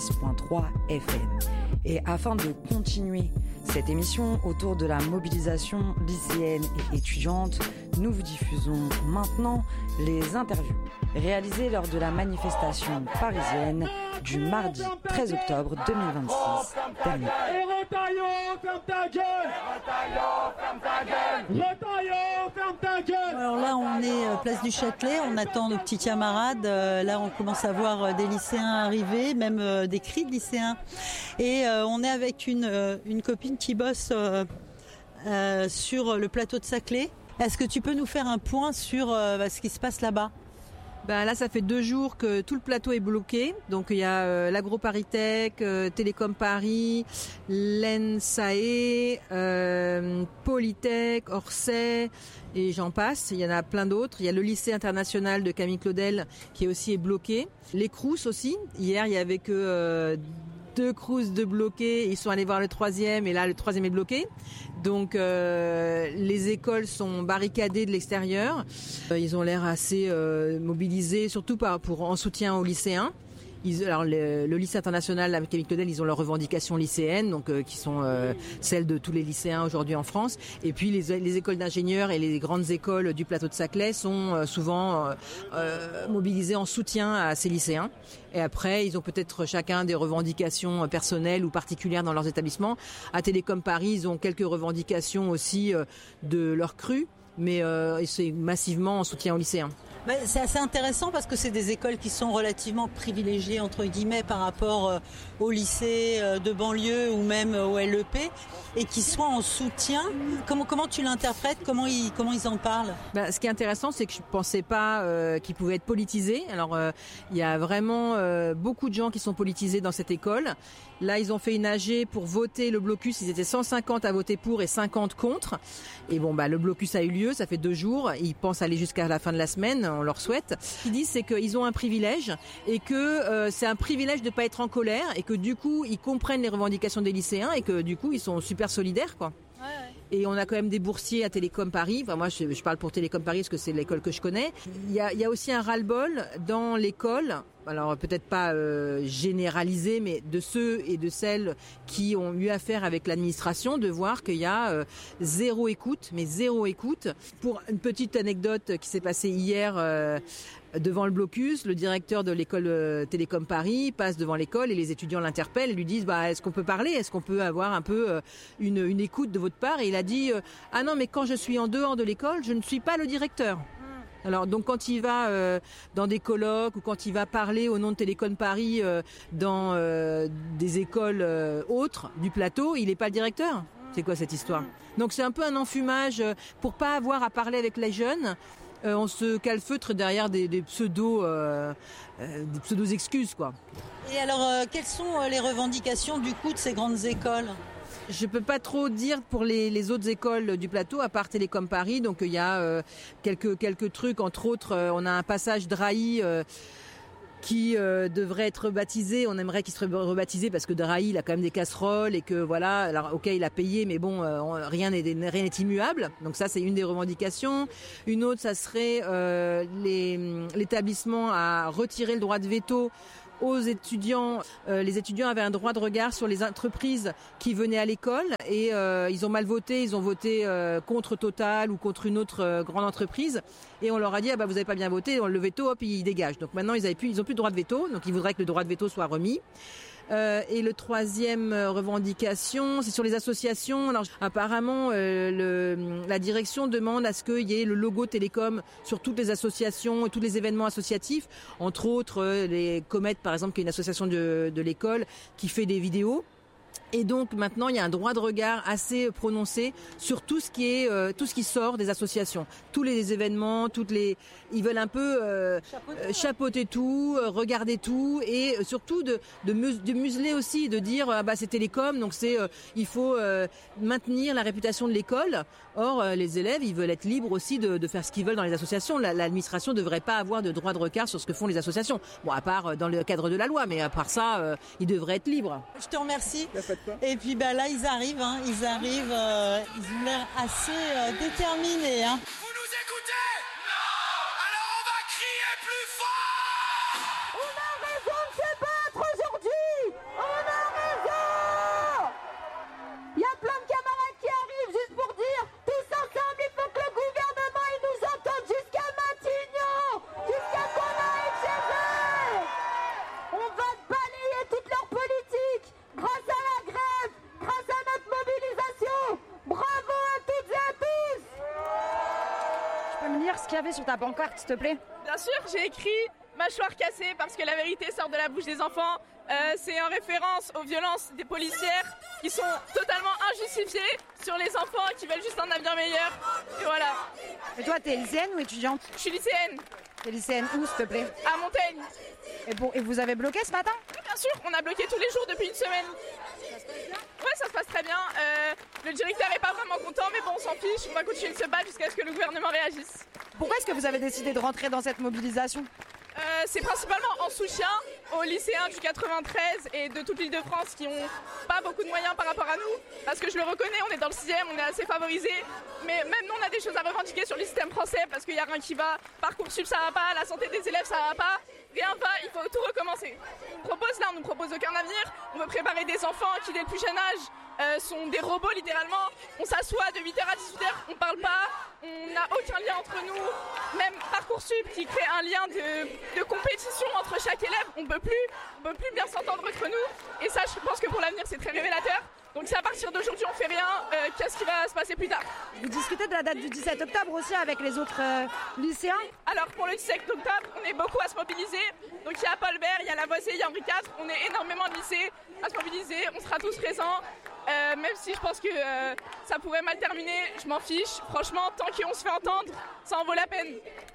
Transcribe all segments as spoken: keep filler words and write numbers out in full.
quatre-vingt-dix virgule trois F M. Et afin de continuer cette émission autour de la mobilisation lycéenne et étudiante, nous vous diffusons maintenant les interviews réalisées lors de la manifestation parisienne du mardi treize octobre deux mille vingt-six dernier. Alors là, on est place du Châtelet, on attend nos petits camarades. Là, on commence à voir des lycéens arriver, même des cris de lycéens. Et on est avec une, une copine qui bosse euh, euh, sur le plateau de Saclay. Est-ce que tu peux nous faire un point sur euh, ce qui se passe là-bas ? Ben là, ça fait deux jours que tout le plateau est bloqué. Donc il y a euh, l'AgroParisTech, euh, Télécom Paris, l'ENSAE, euh, Polytech, Orsay et j'en passe. Il y en a plein d'autres. Il y a le lycée international de Camille Claudel qui aussi est bloqué. Les Crous aussi. Hier, il y avait que euh, deux Crous de bloqués. Ils sont allés voir le troisième et là, le troisième est bloqué. Donc euh, les écoles sont barricadées de l'extérieur. Euh, ils ont l'air assez euh, mobilisés, surtout par, pour, en soutien aux lycéens. Ils, alors le, le lycée international avec Camille Claudel, ils ont leurs revendications lycéennes, donc euh, qui sont euh, celles de tous les lycéens aujourd'hui en France. Et puis les, les écoles d'ingénieurs et les grandes écoles du plateau de Saclay sont euh, souvent euh, euh, mobilisées en soutien à ces lycéens. Et après, ils ont peut-être chacun des revendications personnelles ou particulières dans leurs établissements. À Télécom Paris, ils ont quelques revendications aussi euh, de leur cru, mais euh, c'est massivement en soutien aux lycéens. C'est assez intéressant parce que c'est des écoles qui sont relativement privilégiées entre guillemets par rapport aux lycées de banlieue ou même au L E P et qui sont en soutien. Comment comment tu l'interprètes ? Comment ils comment ils en parlent ? Ben, ce qui est intéressant, c'est que je pensais pas euh, qu'ils pouvaient être politisés. Alors euh, il y a vraiment euh, beaucoup de gens qui sont politisés dans cette école. Là, ils ont fait une A G pour voter le blocus. Ils étaient cent cinquante à voter pour et cinquante contre. Et bon, bah le blocus a eu lieu. Ça fait deux jours. Ils pensent aller jusqu'à la fin de la semaine. On leur souhaite. Ce qu'ils disent, c'est qu'ils ont un privilège et que euh, c'est un privilège de pas être en colère et que du coup, ils comprennent les revendications des lycéens et que du coup, ils sont super solidaires, quoi. Ouais, ouais. Et on a quand même des boursiers à Télécom Paris. Enfin, moi, je, je parle pour Télécom Paris parce que c'est l'école que je connais. Il y a, il y a aussi un ras-le-bol dans l'école. Alors peut-être pas euh, généralisé, mais de ceux et de celles qui ont eu affaire avec l'administration, de voir qu'il y a euh, zéro écoute, mais zéro écoute. Pour une petite anecdote qui s'est passée hier euh, devant le blocus, le directeur de l'école euh, Télécom Paris passe devant l'école et les étudiants l'interpellent et lui disent bah, « Est-ce qu'on peut parler ? Est-ce qu'on peut avoir un peu euh, une, une écoute de votre part ?» Et il a dit euh, « Ah non, mais quand je suis en dehors de l'école, je ne suis pas le directeur. » Alors donc quand il va euh, dans des colloques ou quand il va parler au nom de Télécom Paris euh, dans euh, des écoles euh, autres du plateau, il n'est pas le directeur. C'est quoi cette histoire ? Donc c'est un peu un enfumage euh, pour pas avoir à parler avec les jeunes. Euh, on se calfeutre derrière des, des pseudo euh, euh, des pseudo excuses quoi. Et alors euh, quelles sont les revendications du coup de ces grandes écoles ? Je peux pas trop dire pour les, les autres écoles du plateau, à part Télécom Paris. Donc il y a euh, quelques quelques trucs, entre autres, euh, on a un passage Drahi euh, qui euh, devrait être rebaptisé. On aimerait qu'il soit rebaptisé parce que Drahi, il a quand même des casseroles et que voilà. Alors ok, il a payé, mais bon, euh, rien n'est rien n'est immuable. Donc ça, c'est une des revendications. Une autre, ça serait euh, les, l'établissement à retirer le droit de veto aux étudiants. Euh, les étudiants avaient un droit de regard sur les entreprises qui venaient à l'école et euh, ils ont mal voté, ils ont voté euh, contre Total ou contre une autre euh, grande entreprise et on leur a dit ah bah vous avez pas bien voté, le veto hop il dégage. Donc maintenant ils avaient plus, ils ont plus de droit de veto, donc ils voudraient que le droit de veto soit remis. Euh, et le troisième revendication, c'est sur les associations. Alors apparemment, euh, le, la direction demande à ce qu'il y ait le logo Télécom sur toutes les associations et tous les événements associatifs, entre autres euh, les Comètes par exemple, qui est une association de, de l'école qui fait des vidéos. Et donc maintenant il y a un droit de regard assez prononcé sur tout ce qui est euh, tout ce qui sort des associations, tous les événements, toutes les ils veulent un peu euh, chapeauter, chapeauter tout, euh, regarder tout et euh, surtout de de, mus- de museler aussi, de dire ah bah c'est Télécom donc c'est euh, il faut euh, maintenir la réputation de l'école. Or euh, les élèves ils veulent être libres aussi de, de faire ce qu'ils veulent dans les associations. La, l'administration devrait pas avoir de droit de regard sur ce que font les associations. Bon à part euh, dans le cadre de la loi, mais à part ça euh, ils devraient être libres. Je te remercie. Et puis bah là ils arrivent, hein, ils arrivent, euh, ils ont l'air assez euh, déterminés. Hein. Vous nous écoutez ? Non ! Alors on va crier plus fort ! On a raison de se battre aujourd'hui ! tu avais sur ta pancarte, s'il te plaît? Bien sûr, j'ai écrit « Mâchoire cassée parce que la vérité sort de la bouche des enfants ». Euh, c'est en référence aux violences des policières qui sont totalement injustifiées sur les enfants qui veulent juste un avenir meilleur. Et voilà. Et toi, t'es lycéenne ou étudiante? Je suis lycéenne. T'es lycéenne où, s'il te plaît? À Montaigne. Et, bon, et vous avez bloqué ce matin? Oui, bien sûr, on a bloqué tous les jours depuis une semaine. Ouais, ça se passe très bien. Euh, le directeur est pas vraiment content, mais bon, on s'en fiche. On va continuer de se battre jusqu'à ce que le gouvernement réagisse. Pourquoi est-ce que vous avez décidé de rentrer dans cette mobilisation? Euh, c'est principalement en soutien aux lycéens du quatre-vingt-treize et de toute l'Île-de-France qui n'ont pas beaucoup de moyens par rapport à nous. Parce que je le reconnais, on est dans le sixième, on est assez favorisés. Mais même nous, on a des choses à revendiquer sur le système français parce qu'il n'y a rien qui va. Parcoursup, ça va pas. La santé des élèves, ça va pas. Rien va, il faut tout recommencer. On nous propose là, on nous propose aucun avenir. On veut préparer des enfants qui, dès le plus jeune âge, euh, sont des robots littéralement. On s'assoit de huit heures à dix-huit heures, on parle pas. On n'a aucun lien entre nous. Même Parcoursup qui crée un lien de, de compétition entre chaque élève, on peut plus, on peut plus bien s'entendre entre nous. Et ça, je pense que pour l'avenir, c'est très révélateur. Donc c'est à partir d'aujourd'hui, on fait rien. Euh, qu'est-ce qui va se passer plus tard? Vous discutez de la date du dix-sept octobre aussi avec les autres euh, lycéens? Alors pour le dix-sept octobre, on est beaucoup à se mobiliser. Donc il y a Paul Bert, il y a Lavoisier, il y a Henri quatre. On est énormément de lycées à se mobiliser. On sera tous présents. Euh, même si je pense que euh, ça pourrait mal terminer, je m'en fiche. Franchement, tant qu'on se fait entendre, ça en vaut la peine.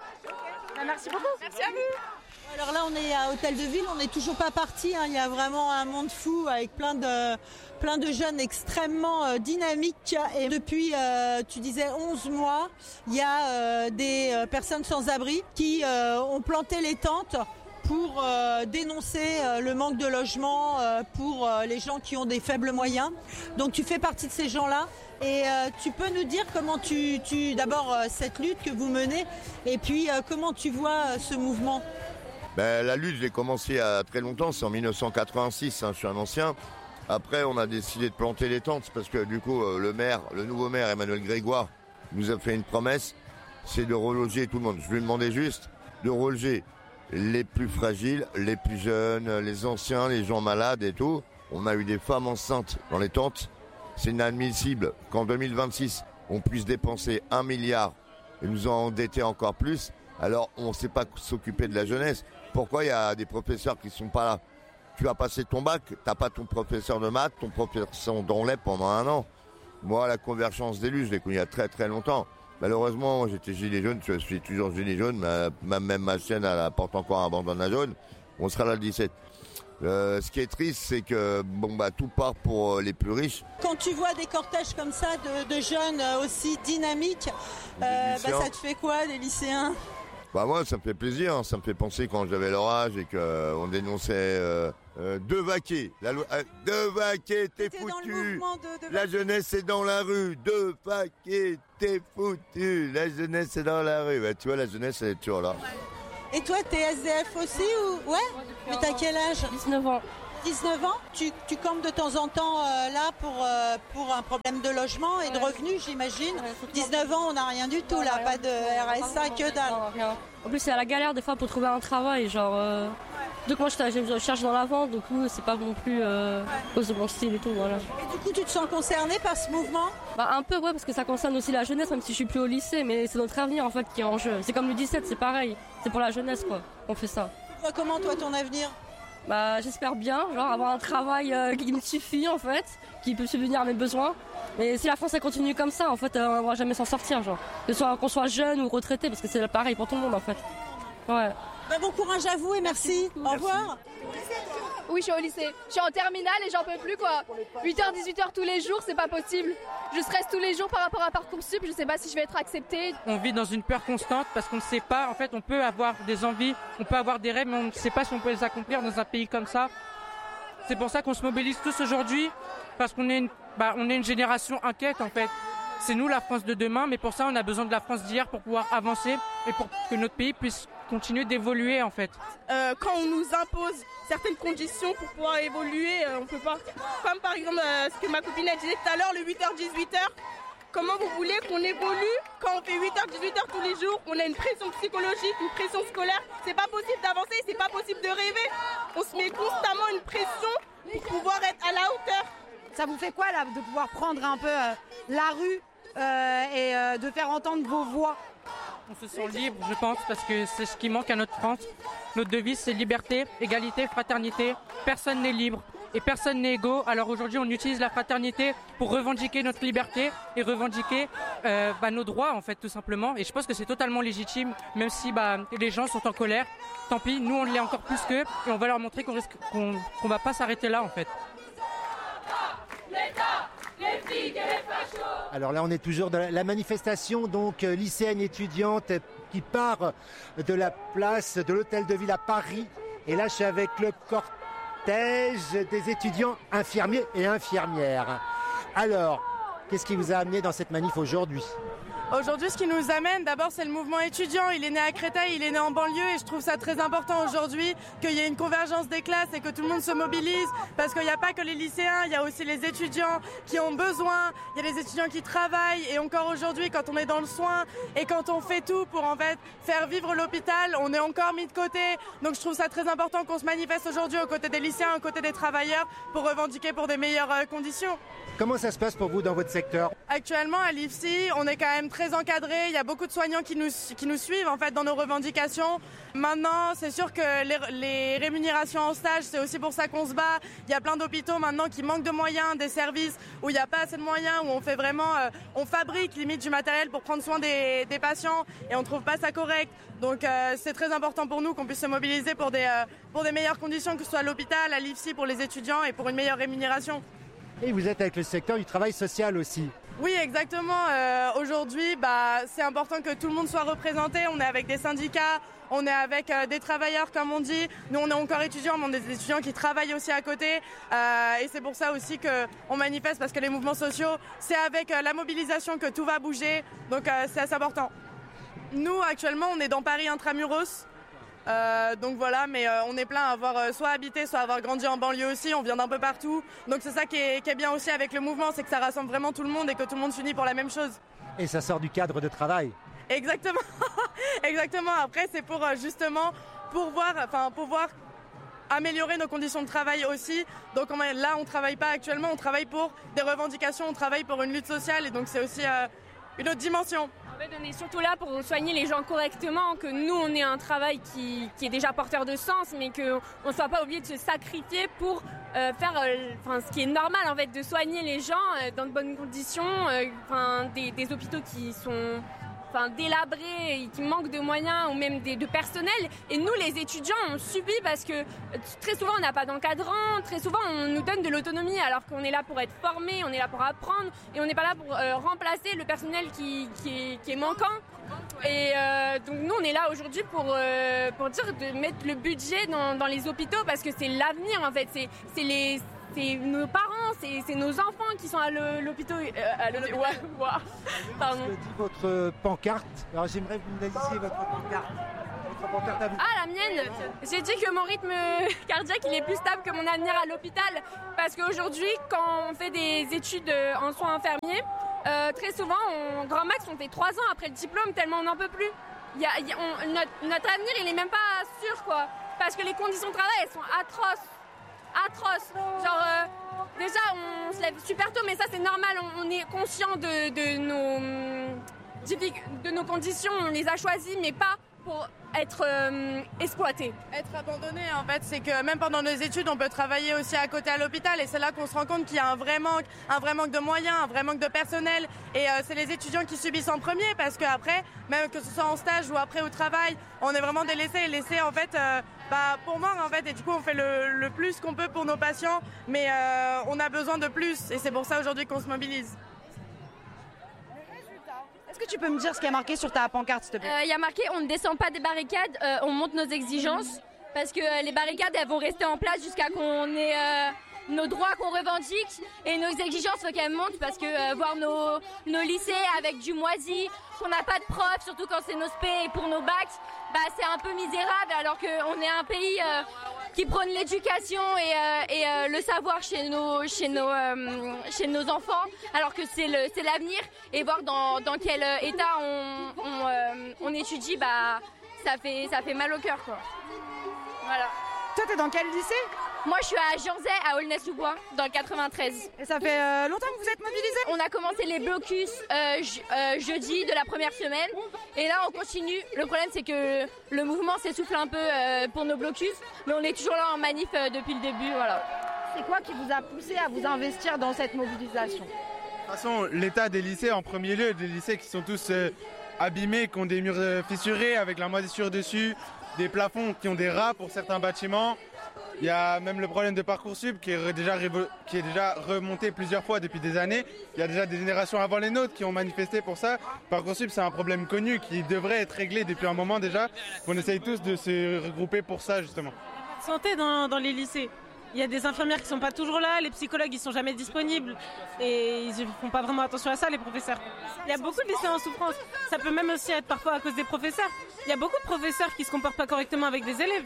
Merci beaucoup. Merci à vous. Alors là, on est à Hôtel de Ville, on n'est toujours pas parti. Hein. Il y a vraiment un monde fou avec plein de, plein de jeunes extrêmement euh, dynamiques. Et depuis, euh, tu disais onze mois, il y a euh, des euh, personnes sans abri qui euh, ont planté les tentes pour euh, dénoncer euh, le manque de logement euh, pour euh, les gens qui ont des faibles moyens. Donc tu fais partie de ces gens-là. Et euh, tu peux nous dire comment tu, tu d'abord euh, cette lutte que vous menez et puis euh, comment tu vois euh, ce mouvement? Ben, la lutte, je l'ai commencé il y a très longtemps, c'est en dix-neuf cent quatre-vingt-six, hein, je suis un ancien. Après, on a décidé de planter les tentes parce que du coup, euh, le maire, le nouveau maire, Emmanuel Grégoire, nous a fait une promesse, c'est de reloger tout le monde. Je lui demandais juste de reloger les plus fragiles, les plus jeunes, les anciens, les gens malades et tout. On a eu des femmes enceintes dans les tentes. C'est inadmissible qu'en deux mille vingt-six, on puisse dépenser un milliard et nous en endetter encore plus. Alors, on ne sait pas s'occuper de la jeunesse. Pourquoi il y a des professeurs qui ne sont pas là? Tu as passé ton bac, tu n'as pas ton professeur de maths, ton professeur d'anglais pendant un an. Moi, la convergence d'élus, je l'ai connue il y a très très longtemps. Malheureusement, j'étais gilet jaune, je suis toujours gilet jaune, ma, ma, même ma chaîne, elle porte encore un bandana jaune. On sera là le dix-sept. Euh, ce qui est triste, c'est que bon, bah, tout part pour les plus riches. Quand tu vois des cortèges comme ça de, de jeunes aussi dynamiques, euh, bah, ça te fait quoi, les lycéens? Bah moi, ça me fait plaisir, hein. Ça me fait penser quand j'avais leur âge et qu'on dénonçait euh, euh, de vaquer. La loi, euh, de vaquer, t'es foutu. De, de la jeunesse est dans la rue. De vaquer, t'es foutu. La jeunesse est dans la rue. Bah, tu vois, la jeunesse, elle est toujours là. Et toi, t'es S D F aussi ou... Ouais. Mais t'as quel âge? dix-neuf ans. dix-neuf ans, tu, tu campes de temps en temps euh, là pour, euh, pour un problème de logement et ouais. de revenus, j'imagine. Ouais, dix-neuf ans, on n'a rien du tout là, rien. Pas de R S A, que dalle. Non, rien. En plus, c'est à la galère des fois pour trouver un travail. Genre, euh... donc moi, je cherche dans la vente, donc oui, c'est pas non plus euh, cause de mon style et tout. Voilà. Et du coup, tu te sens concerné par ce mouvement? Bah, un peu, ouais, parce que ça concerne aussi la jeunesse, même si je suis plus au lycée, mais c'est notre avenir en fait qui est en jeu. C'est comme le dix-sept, c'est pareil. C'est pour la jeunesse, quoi. On fait ça. Tu vois comment, toi, ton avenir? Bah, j'espère bien, genre avoir un travail euh, qui me suffit en fait, qui peut subvenir à mes besoins. Mais si la France elle continue comme ça, en fait, euh, on ne va jamais s'en sortir, genre. Que soit qu'on soit jeune ou retraité, parce que c'est pareil pour tout le monde en fait. Ouais. Bah, bon courage à vous et merci. merci. Au revoir. Oui, je suis au lycée. Je suis en terminale et j'en peux plus quoi. huit heures dix-huit heures tous les jours, c'est pas possible. Je stresse tous les jours par rapport à Parcoursup, je sais pas si je vais être acceptée. On vit dans une peur constante parce qu'on ne sait pas, en fait, on peut avoir des envies, on peut avoir des rêves, mais on ne sait pas si on peut les accomplir dans un pays comme ça. C'est pour ça qu'on se mobilise tous aujourd'hui, parce qu'on est une, bah, on est une génération inquiète en fait. C'est nous la France de demain, mais pour ça on a besoin de la France d'hier pour pouvoir avancer et pour que notre pays puisse continuer d'évoluer en fait. Euh, quand on nous impose certaines conditions pour pouvoir évoluer, euh, on peut pas. Comme par exemple euh, ce que ma copine a disait tout à l'heure, le huit heures dix-huit heures. Comment vous voulez qu'on évolue quand on fait huit heures dix-huit heures tous les jours? On a une pression psychologique, une pression scolaire. C'est pas possible d'avancer, c'est pas possible de rêver. On se met constamment une pression pour pouvoir être à la hauteur. Ça vous fait quoi là de pouvoir prendre un peu euh, la rue euh, et euh, de faire entendre vos voix? on se sent libre, je pense, parce que c'est ce qui manque à notre France. Notre devise, c'est liberté, égalité, fraternité. Personne n'est libre et personne n'est égaux. Alors aujourd'hui, on utilise la fraternité pour revendiquer notre liberté et revendiquer euh, bah, nos droits, en fait, tout simplement. Et je pense que c'est totalement légitime, même si bah, les gens sont en colère. Tant pis, nous, on l'est encore plus qu'eux et on va leur montrer qu'on risque, qu'on, qu'on va pas s'arrêter là, en fait. L'État, les flics et les fachos. Alors là, on est toujours dans la manifestation donc euh, lycéenne étudiante qui part de la place de l'Hôtel de Ville à Paris. Et là, je suis avec le cortège des étudiants infirmiers et infirmières. Alors, qu'est-ce qui vous a amené dans cette manif aujourd'hui ? Aujourd'hui, ce qui nous amène, d'abord, c'est le mouvement étudiant. Il est né à Créteil, il est né en banlieue et je trouve ça très important aujourd'hui qu'il y ait une convergence des classes et que tout le monde se mobilise parce qu'il n'y a pas que les lycéens, il y a aussi les étudiants qui ont besoin, il y a les étudiants qui travaillent et encore aujourd'hui, quand on est dans le soin et quand on fait tout pour en fait faire vivre l'hôpital, on est encore mis de côté. Donc je trouve ça très important qu'on se manifeste aujourd'hui aux côtés des lycéens, aux côtés des travailleurs pour revendiquer pour des meilleures euh, conditions. Comment ça se passe pour vous dans votre secteur ? Actuellement, à l'I F S I, on est quand même très encadré. Il y a beaucoup de soignants qui nous, qui nous suivent en fait dans nos revendications. Maintenant, c'est sûr que les, les rémunérations en stage, c'est aussi pour ça qu'on se bat. Il y a plein d'hôpitaux maintenant qui manquent de moyens, des services où il n'y a pas assez de moyens, où on fait vraiment, euh, on fabrique limite du matériel pour prendre soin des, des patients et on trouve pas ça correct. Donc euh, c'est très important pour nous qu'on puisse se mobiliser pour des, euh, pour des meilleures conditions, que ce soit à l'hôpital, à l'I F S I pour les étudiants et pour une meilleure rémunération. Et vous êtes avec le secteur du travail social aussi. Oui, exactement. Euh, aujourd'hui, bah, c'est important que tout le monde soit représenté. On est avec des syndicats, on est avec euh, des travailleurs, comme on dit. Nous, on est encore étudiants, mais on est des étudiants qui travaillent aussi à côté. Euh, et c'est pour ça aussi qu'on manifeste, parce que les mouvements sociaux, c'est avec euh, la mobilisation que tout va bouger. Donc, euh, c'est assez important. Nous, actuellement, on est dans Paris Intramuros. Euh, donc voilà, mais euh, on est plein à avoir euh, soit habité, soit à avoir grandi en banlieue aussi, on vient d'un peu partout. Donc c'est ça qui est, qui est bien aussi avec le mouvement, c'est que ça rassemble vraiment tout le monde et que tout le monde s'unit pour la même chose. Et ça sort du cadre de travail. Exactement, exactement. Après c'est pour euh, justement pourvoir, enfin pouvoir améliorer nos conditions de travail aussi. Donc on, là on travaille pas actuellement, on travaille pour des revendications, on travaille pour une lutte sociale et donc c'est aussi euh, une autre dimension. En fait, on est surtout là pour soigner les gens correctement, que nous, on ait un travail qui, qui est déjà porteur de sens, mais qu'on ne soit pas obligé de se sacrifier pour euh, faire euh, ce qui est normal, en fait, de soigner les gens euh, dans de bonnes conditions, euh, des, des hôpitaux qui sont enfin, délabrés et qui manquent de moyens ou même de, de personnel. Et nous, les étudiants, on subit parce que très souvent, on n'a pas d'encadrant, très souvent, on nous donne de l'autonomie alors qu'on est là pour être formé, on est là pour apprendre et on n'est pas là pour euh, remplacer le personnel qui, qui, est, qui est manquant. Et euh, donc nous, on est là aujourd'hui pour, euh, pour dire de mettre le budget dans, dans les hôpitaux parce que c'est l'avenir, en fait. C'est, c'est les... C'est nos parents, c'est, c'est nos enfants qui sont à l'hôpital. Euh, à l'hôpital. Ouais, ouais. Pardon. Je dis votre pancarte. Alors j'aimerais que vous me lisiez votre pancarte. Votre pancarte à vous. Ah, la mienne. J'ai dit que mon rythme cardiaque il est plus stable que mon avenir à l'hôpital. Parce qu'aujourd'hui, quand on fait des études en soins infirmiers, euh, très souvent, on, grand max, on fait trois ans après le diplôme tellement on n'en peut plus. Y a, y a, on, notre, notre avenir, il est même pas sûr, quoi. Parce que les conditions de travail, elles sont atroces. atroce. Genre, euh, déjà, on se lève super tôt, mais ça, c'est normal. On, on est conscient de, de, nos, de nos conditions. On les a choisies, mais pas pour être euh, exploité. Être abandonné, en fait, c'est que même pendant nos études, on peut travailler aussi à côté à l'hôpital et c'est là qu'on se rend compte qu'il y a un vrai manque, un vrai manque de moyens, un vrai manque de personnel et euh, c'est les étudiants qui subissent en premier parce qu'après, même que ce soit en stage ou après au travail, on est vraiment délaissés et laissés en fait euh, bah, pour mort en fait et du coup on fait le, le plus qu'on peut pour nos patients mais euh, on a besoin de plus et c'est pour ça aujourd'hui qu'on se mobilise. Est-ce que tu peux me dire ce qui a marqué sur ta pancarte, s'il te plaît ? Il euh, y a marqué « On ne descend pas des barricades, euh, on monte nos exigences ». Parce que euh, les barricades, elles vont rester en place jusqu'à qu'on ait euh, nos droits qu'on revendique. Et nos exigences, il faut qu'elles montent parce que euh, voir nos, nos lycées avec du moisi, qu'on n'a pas de profs, surtout quand c'est nos spé et pour nos bacs, bah, c'est un peu misérable alors qu'on est un pays euh, qui prône l'éducation et, euh, et euh, le savoir chez nos, chez nos, euh, chez nos enfants, alors que c'est, le, c'est l'avenir. Et voir dans, dans quel état on, on, euh, on étudie, bah, ça, fait, ça fait mal au cœur, quoi. Voilà. Toi, t'es dans quel lycée ? Moi, je suis à Jeanzay, à Aulnay-sous-Bois, dans le quatre-vingt-treize. Et ça fait euh, longtemps que vous êtes mobilisés? On a commencé les blocus euh, je, euh, jeudi de la première semaine. Et là, on continue. Le problème, c'est que le mouvement s'essouffle un peu euh, pour nos blocus. Mais on est toujours là en manif euh, depuis le début. Voilà. C'est quoi qui vous a poussé à vous investir dans cette mobilisation? De toute façon, l'état des lycées en premier lieu, des lycées qui sont tous euh, abîmés, qui ont des murs euh, fissurés avec la moisissure dessus, des plafonds qui ont des rats pour certains bâtiments. Il y a même le problème de Parcoursup qui est, déjà révo- qui est déjà remonté plusieurs fois depuis des années. Il y a déjà des générations avant les nôtres qui ont manifesté pour ça. Parcoursup, c'est un problème connu qui devrait être réglé depuis un moment déjà. On essaye tous de se regrouper pour ça justement. Santé dans, dans les lycées. Il y a des infirmières qui ne sont pas toujours là, les psychologues ils sont jamais disponibles et ils ne font pas vraiment attention à ça, les professeurs. Il y a beaucoup de lycéens en souffrance. Ça peut même aussi être parfois à cause des professeurs. Il y a beaucoup de professeurs qui ne se comportent pas correctement avec des élèves.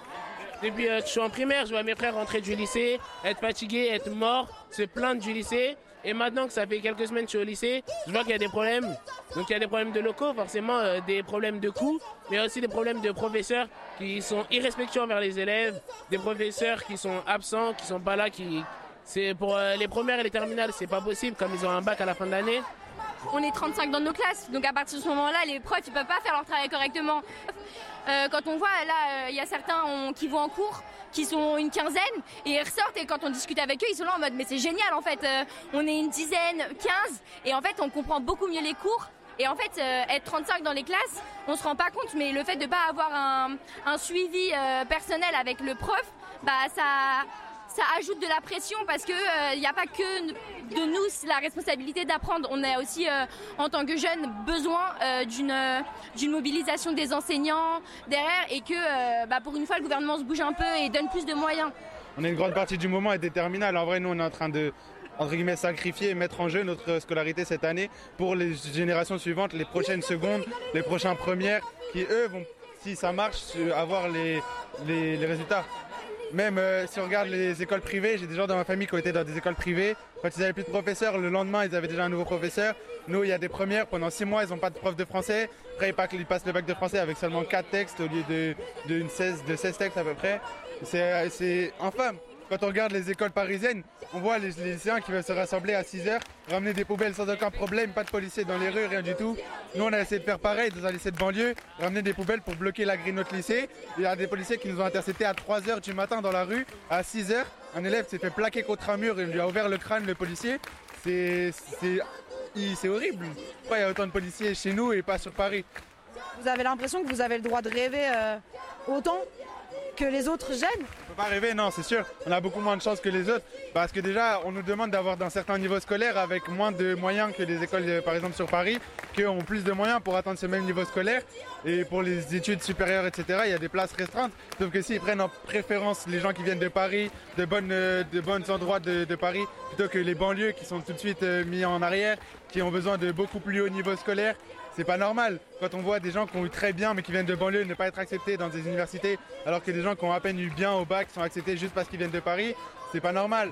Depuis euh, que je suis en primaire, je vois mes frères rentrer du lycée, être fatigués, être morts, se plaindre du lycée. Et maintenant que ça fait quelques semaines que je suis au lycée, je vois qu'il y a des problèmes. Donc il y a des problèmes de locaux, forcément, euh, des problèmes de coûts, mais aussi des problèmes de professeurs qui sont irrespectueux envers les élèves, des professeurs qui sont absents, qui sont pas là, qui c'est pour euh, les premières et les terminales, c'est pas possible comme ils ont un bac à la fin de l'année. On est trente-cinq dans nos classes, donc à partir de ce moment-là, les profs ils peuvent pas faire leur travail correctement. Euh, quand on voit là, il euh, y a certains on, qui vont en cours, qui sont une quinzaine, et ils ressortent et quand on discute avec eux, ils sont là en mode mais c'est génial en fait, euh, on est une dizaine, quinze, et en fait on comprend beaucoup mieux les cours. Et en fait, euh, être trente-cinq dans les classes, on se rend pas compte, mais le fait de pas avoir un, un suivi euh, personnel avec le prof, bah ça... ça ajoute de la pression parce qu'il n'y euh, a pas que de nous la responsabilité d'apprendre. On a aussi, euh, en tant que jeunes, besoin euh, d'une, euh, d'une mobilisation des enseignants derrière et que, euh, bah, pour une fois, le gouvernement se bouge un peu et donne plus de moyens. On est une grande partie du moment est des terminales. En vrai, nous, on est en train de, entre guillemets, sacrifier et mettre en jeu notre scolarité cette année pour les générations suivantes, les prochaines secondes, les prochaines premières, qui, eux, vont, si ça marche, avoir les, les, les résultats. Même euh, si on regarde les écoles privées, j'ai des gens dans ma famille qui ont été dans des écoles privées. Quand ils n'avaient plus de professeurs, le lendemain, ils avaient déjà un nouveau professeur. Nous, il y a des premières, pendant six mois, ils n'ont pas de prof de français. Après, ils passent le bac de français avec seulement quatre textes au lieu de, de, une seize, de seize textes à peu près. C'est, c'est infâme. Quand on regarde les écoles parisiennes, on voit les, les lycéens qui veulent se rassembler à six heures, ramener des poubelles sans aucun problème, pas de policiers dans les rues, rien du tout. Nous, on a essayé de faire pareil dans un lycée de banlieue, ramener des poubelles pour bloquer la grille de notre lycée. Il y a des policiers qui nous ont interceptés à trois heures du matin dans la rue. À six heures, un élève s'est fait plaquer contre un mur et lui a ouvert le crâne, le policier. C'est, c'est, c'est horrible. Pourquoi il y a autant de policiers chez nous et pas sur Paris? Vous avez l'impression que vous avez le droit de rêver euh, autant que les autres jeunes? On peut pas rêver, non, c'est sûr. On a beaucoup moins de chance que les autres parce que déjà, on nous demande d'avoir d'un certain niveau scolaire avec moins de moyens que les écoles, par exemple sur Paris, qui ont plus de moyens pour atteindre ce même niveau scolaire. Et pour les études supérieures, et cetera, il y a des places restreintes. Sauf que s'ils prennent en préférence les gens qui viennent de Paris, de bonnes, de bons endroits de, de Paris, plutôt que les banlieues qui sont tout de suite mis en arrière, qui ont besoin de beaucoup plus haut niveau scolaire, c'est pas normal. Quand on voit des gens qui ont eu très bien mais qui viennent de banlieue ne pas être acceptés dans des universités, alors que des gens qui ont à peine eu bien au bac sont acceptés juste parce qu'ils viennent de Paris, c'est pas normal.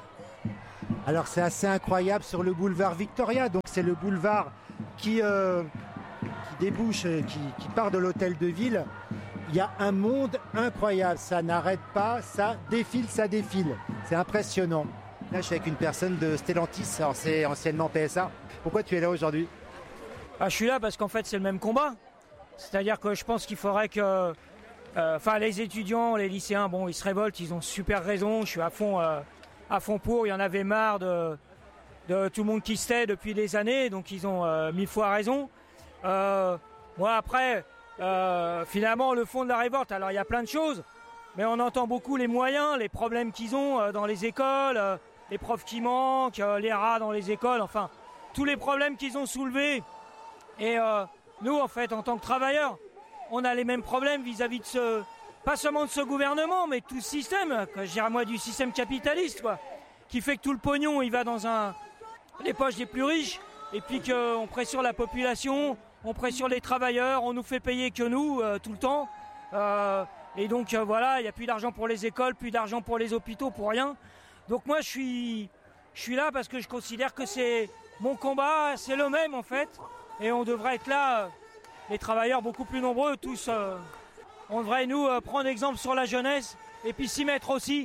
Alors c'est assez incroyable sur le boulevard Victoria, donc c'est le boulevard qui, euh, qui débouche, qui, qui part de l'hôtel de ville. Il y a un monde incroyable, ça n'arrête pas, ça défile, ça défile. C'est impressionnant. Là je suis avec une personne de Stellantis, alors c'est anciennement P S A. Pourquoi tu es là aujourd'hui ? Ah, je suis là parce qu'en fait c'est le même combat. C'est-à-dire que je pense qu'il faudrait que... Enfin euh, les étudiants, les lycéens, bon ils se révoltent, ils ont super raison, je suis à fond, euh, à fond pour, il y en avait marre de, de tout le monde qui se tait depuis des années, donc ils ont euh, mille fois raison. Euh, moi après, euh, finalement le fond de la révolte, alors il y a plein de choses, mais on entend beaucoup les moyens, les problèmes qu'ils ont euh, dans les écoles, euh, les profs qui manquent, euh, les rats dans les écoles, enfin tous les problèmes qu'ils ont soulevés. Et euh, nous, en fait, en tant que travailleurs, on a les mêmes problèmes vis-à-vis de ce, pas seulement de ce gouvernement, mais de tout ce système, je dirais moi du système capitaliste, quoi, qui fait que tout le pognon, il va dans un, les poches des plus riches, et puis qu'on pressure la population, on pressure les travailleurs, on nous fait payer que nous, euh, tout le temps. Euh, et donc, euh, voilà, il n'y a plus d'argent pour les écoles, plus d'argent pour les hôpitaux, pour rien. Donc moi, je suis, je suis là parce que je considère que c'est mon combat, c'est le même, en fait. Et on devrait être là, euh, les travailleurs beaucoup plus nombreux, tous. Euh, on devrait nous euh, prendre exemple sur la jeunesse et puis s'y mettre aussi.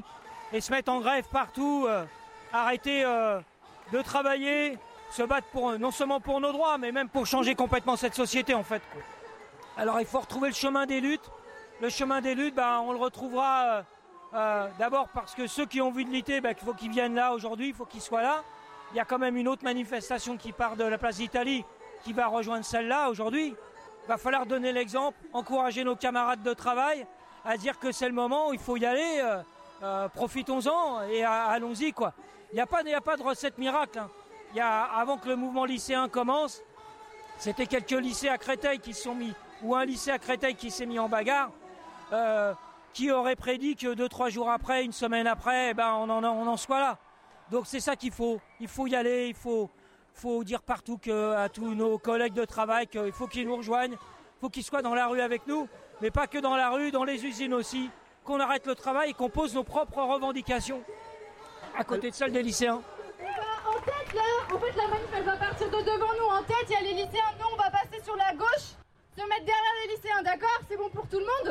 et se mettre en grève partout, euh, arrêter euh, de travailler, se battre pour, non seulement pour nos droits, mais même pour changer complètement cette société en fait. Alors il faut retrouver le chemin des luttes. Le chemin des luttes, bah, on le retrouvera euh, euh, d'abord parce que ceux qui ont envie de lutter, bah, il faut qu'ils viennent là aujourd'hui, il faut qu'ils soient là. Il y a quand même une autre manifestation qui part de la place d'Italie qui va rejoindre celle-là aujourd'hui. Il va falloir donner l'exemple, encourager nos camarades de travail à dire que c'est le moment où il faut y aller, euh, euh, profitons-en et euh, allons-y, quoi. Il n'y a pas, il n'y a pas de recette miracle, hein. Il y a, avant que le mouvement lycéen commence, c'était quelques lycées à Créteil qui se sont mis, ou un lycée à Créteil qui s'est mis en bagarre, euh, qui aurait prédit que deux, trois jours après, une semaine après, eh ben, on, en, on en soit là. Donc c'est ça qu'il faut. Il faut y aller, il faut, faut dire partout que, à tous nos collègues de travail qu'il faut qu'ils nous rejoignent, il faut qu'ils soient dans la rue avec nous, mais pas que dans la rue, dans les usines aussi, qu'on arrête le travail et qu'on pose nos propres revendications à côté de celles des lycéens. En tête là, en fait la manif elle va partir de devant nous. En tête il y a les lycéens, nous on va passer sur la gauche, se mettre derrière les lycéens, d'accord? C'est bon pour tout le monde?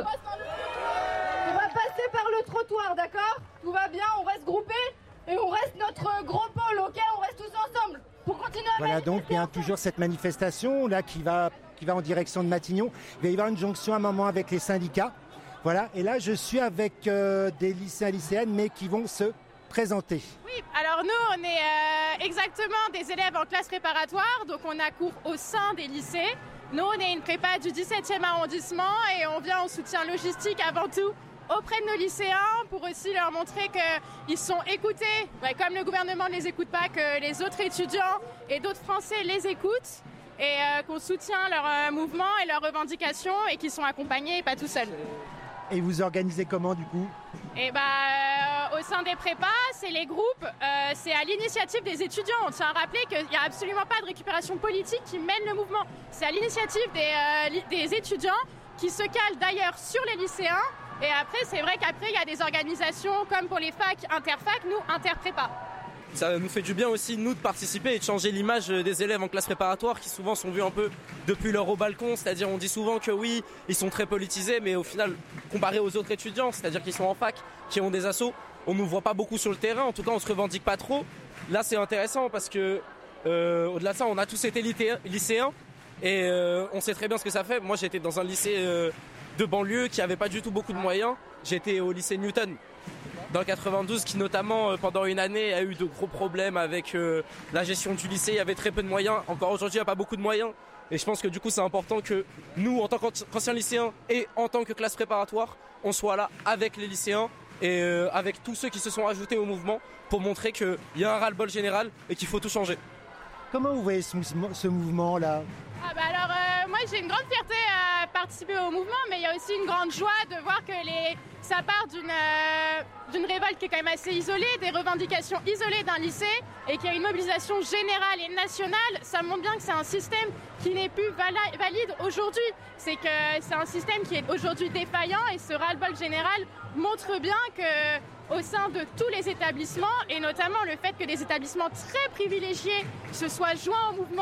On va passer par le trottoir, d'accord? Tout va bien, on reste groupés et on reste notre gros pôle, ok? On reste tous ensemble pour continuer à Voilà donc bien toujours cette manifestation là qui va, qui va en direction de Matignon. Il va y avoir une jonction à un moment avec les syndicats. Voilà, et là je suis avec euh, des lycéens et lycéennes mais qui vont se présenter. Oui, alors nous on est euh, exactement des élèves en classe préparatoire, donc on a cours au sein des lycées. Nous on est une prépa du dix-septième arrondissement et on vient en soutien logistique avant tout auprès de nos lycéens pour aussi leur montrer qu'ils sont écoutés, ouais, comme le gouvernement ne les écoute pas, que les autres étudiants et d'autres Français les écoutent et euh, qu'on soutient leur euh, mouvement et leurs revendications et qu'ils sont accompagnés et pas tout seuls. Et vous organisez comment du coup? Et bah, euh, au sein des prépas, c'est les groupes, euh, c'est à l'initiative des étudiants. On tient à rappeler qu'il n'y a absolument pas de récupération politique qui mène le mouvement. C'est à l'initiative des, euh, li- des étudiants qui se calent d'ailleurs sur les lycéens. Et après, c'est vrai qu'après, il y a des organisations comme pour les facs, interfac, nous, interprépa. Ça nous fait du bien aussi, nous, de participer et de changer l'image des élèves en classe préparatoire qui souvent sont vus un peu depuis leur haut balcon. C'est-à-dire, on dit souvent que oui, ils sont très politisés, mais au final, comparé aux autres étudiants, c'est-à-dire qu'ils sont en fac, qui ont des assos, on ne nous voit pas beaucoup sur le terrain. En tout cas, on se revendique pas trop. Là, c'est intéressant parce que, euh, au-delà de ça, on a tous été lycéens et euh, on sait très bien ce que ça fait. Moi, j'étais dans un lycée euh, de banlieue qui avait pas du tout beaucoup de moyens. J'étais au lycée Newton dans le quatre-vingt-douze qui notamment euh, pendant une année a eu de gros problèmes avec euh, la gestion du lycée. Il y avait très peu de moyens. Encore aujourd'hui, il n'y a pas beaucoup de moyens. Et je pense que du coup, c'est important que nous, en tant qu'anciens lycéens et en tant que classe préparatoire, on soit là avec les lycéens et euh, avec tous ceux qui se sont ajoutés au mouvement pour montrer qu'il y a un ras-le-bol général et qu'il faut tout changer. Comment vous voyez ce, mouvement, ce mouvement-là? Ah bah alors, euh, moi j'ai une grande fierté à participer au mouvement, mais il y a aussi une grande joie de voir que les... ça part d'une, euh, d'une révolte qui est quand même assez isolée, des revendications isolées d'un lycée, et qu'il y a une mobilisation générale et nationale. Ça montre bien que c'est un système qui n'est plus vala- valide aujourd'hui. C'est que c'est un système qui est aujourd'hui défaillant, et ce ras-le-bol général montre bien que au sein de tous les établissements, et notamment le fait que des établissements très privilégiés se soient joints au mouvement